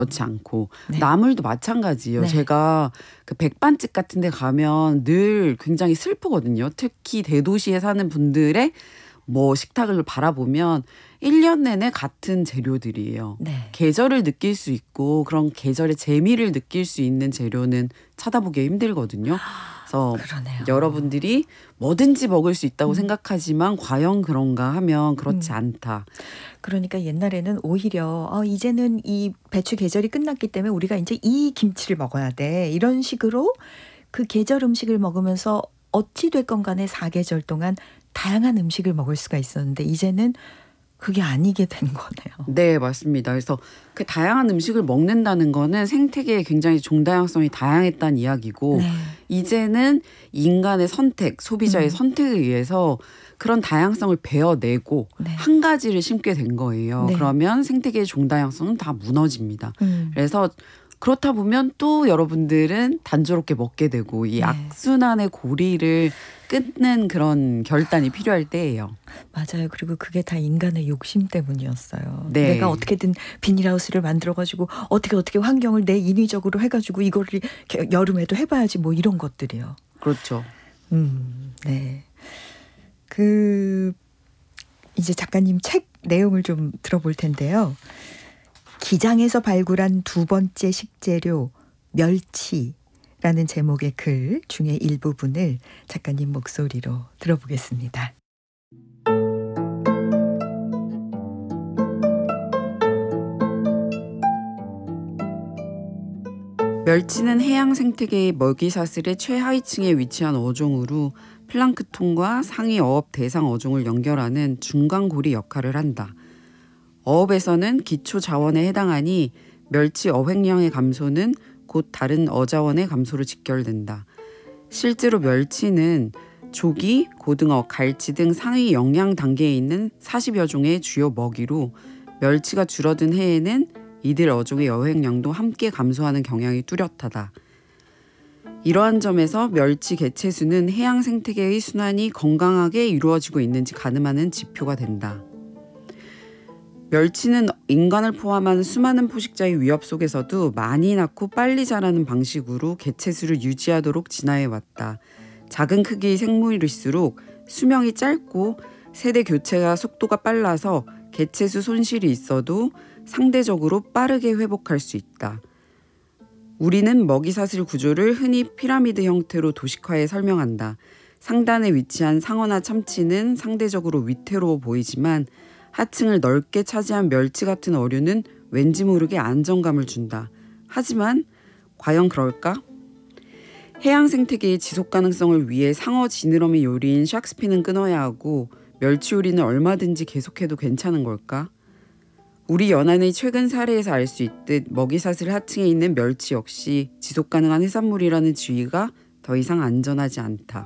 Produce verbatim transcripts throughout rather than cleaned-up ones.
그렇지 않고 네. 나물도 마찬가지예요. 네. 제가 그 백반집 같은 데 가면 늘 굉장히 슬프거든요. 특히 대도시에 사는 분들의 뭐 식탁을 바라보면 일 년 내내 같은 재료들이에요. 네. 계절을 느낄 수 있고 그런 계절의 재미를 느낄 수 있는 재료는 찾아보기 힘들거든요. 그래서 그러네요. 여러분들이 뭐든지 먹을 수 있다고 음. 생각하지만 과연 그런가 하면 그렇지 음. 않다. 그러니까 옛날에는 오히려 어, 이제는 이 배추 계절이 끝났기 때문에 우리가 이제 이 김치를 먹어야 돼. 이런 식으로 그 계절 음식을 먹으면서 어찌 됐건 간에 사계절 동안 다양한 음식을 먹을 수가 있었는데 이제는 그게 아니게 된 거네요. 네, 맞습니다. 그래서 그 다양한 음식을 먹는다는 거는 생태계에 굉장히 종다양성이 다양했다는 이야기고 네. 이제는 인간의 선택, 소비자의 음. 선택에 의해서 그런 다양성을 베어내고 네. 한 가지를 심게 된 거예요. 네. 그러면 생태계의 종다양성은 다 무너집니다. 음. 그래서 그렇다 보면 또 여러분들은 단조롭게 먹게 되고 이 네. 악순환의 고리를 끊는 그런 결단이 필요할 때예요. 맞아요. 그리고 그게 다 인간의 욕심 때문이었어요. 네. 내가 어떻게든 비닐하우스를 만들어가지고 어떻게 어떻게 환경을 내 인위적으로 해가지고 이거를 이렇게 여름에도 해봐야지 뭐 이런 것들이요. 그렇죠. 음, 네. 그 이제 작가님 책 내용을 좀 들어볼 텐데요. 기장에서 발굴한 두 번째 식재료 멸치라는 제목의 글 중에 일부분을 작가님 목소리로 들어보겠습니다. 멸치는 해양 생태계의 먹이사슬의 최하위층에 위치한 어종으로 플랑크톤과 상위 어업 대상 어종을 연결하는 중간고리 역할을 한다. 어업에서는 기초 자원에 해당하니 멸치 어획량의 감소는 곧 다른 어자원의 감소로 직결된다. 실제로 멸치는 조기, 고등어, 갈치 등 상위 영양 단계에 있는 사십여 종의 주요 먹이로 멸치가 줄어든 해에는 이들 어종의 어획량도 함께 감소하는 경향이 뚜렷하다. 이러한 점에서 멸치 개체수는 해양 생태계의 순환이 건강하게 이루어지고 있는지 가늠하는 지표가 된다. 멸치는 인간을 포함한 수많은 포식자의 위협 속에서도 많이 낳고 빨리 자라는 방식으로 개체수를 유지하도록 진화해 왔다. 작은 크기의 생물일수록 수명이 짧고 세대 교체가 속도가 빨라서 개체수 손실이 있어도 상대적으로 빠르게 회복할 수 있다. 우리는 먹이사슬 구조를 흔히 피라미드 형태로 도식화해 설명한다. 상단에 위치한 상어나 참치는 상대적으로 위태로워 보이지만 하층을 넓게 차지한 멸치 같은 어류는 왠지 모르게 안정감을 준다. 하지만 과연 그럴까? 해양 생태계의 지속 가능성을 위해 상어 지느러미 요리인 샥스핀은 끊어야 하고 멸치 요리는 얼마든지 계속해도 괜찮은 걸까? 우리 연안의 최근 사례에서 알 수 있듯 먹이사슬 하층에 있는 멸치 역시 지속 가능한 해산물이라는 지위가 더 이상 안전하지 않다.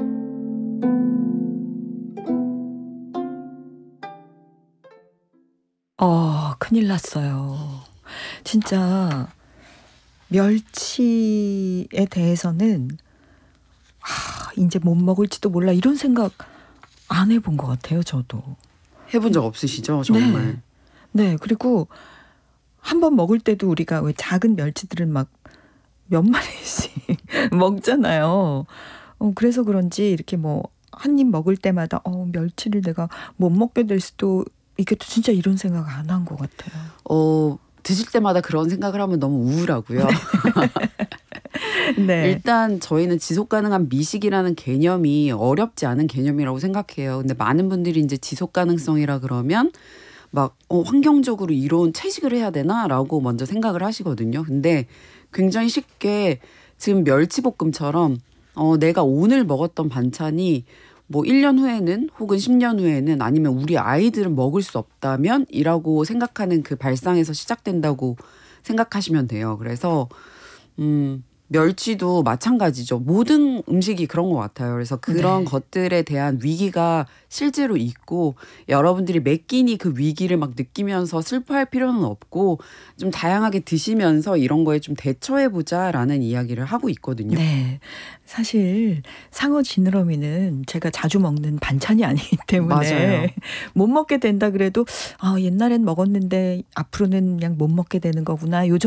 어, 큰일 났어요. 진짜 멸치에 대해서는 아, 이제 못 먹을지도 몰라 이런 생각 안 해본 것 같아요. 저도. 해본 적 없으시죠? 정말. 네. 네. 그리고 한번 먹을 때도 우리가 왜 작은 멸치들은 막 몇 마리씩 먹잖아요. 어, 그래서 그런지 이렇게 뭐 한 입 먹을 때마다 어, 멸치를 내가 못 먹게 될 수도 이게 진짜 이런 생각 안 한 것 같아요. 어, 드실 때마다 그런 생각을 하면 너무 우울하고요. 네. 일단 저희는 지속 가능한 미식이라는 개념이 어렵지 않은 개념이라고 생각해요. 근데 많은 분들이 이제 지속 가능성이라 그러면 막 어, 환경적으로 이로운 채식을 해야 되나라고 먼저 생각을 하시거든요. 근데 굉장히 쉽게 지금 멸치볶음처럼 어, 내가 오늘 먹었던 반찬이 뭐 일 년 후에는 혹은 십 년 후에는 아니면 우리 아이들은 먹을 수 없다면 이라고 생각하는 그 발상에서 시작된다고 생각하시면 돼요. 그래서 음, 멸치도 마찬가지죠. 모든 음식이 그런 것 같아요. 그래서 그런 네. 것들에 대한 위기가 실제로 있고 여러분들이 매 끼니 그 위기를 막 느끼면서 슬퍼할 필요는 없고 좀 다양하게 드시면서 이런 거에 좀 대처해 보자라는 이야기를 하고 있거든요. 네. 사실 상어 지느러미는 제가 자주 먹는 반찬이 아니기 맞아요. 때문에 못 먹게 된다 그래도 '아 옛날엔 먹었는데 앞으로는 그냥 못 먹게 되는 거구나.' 요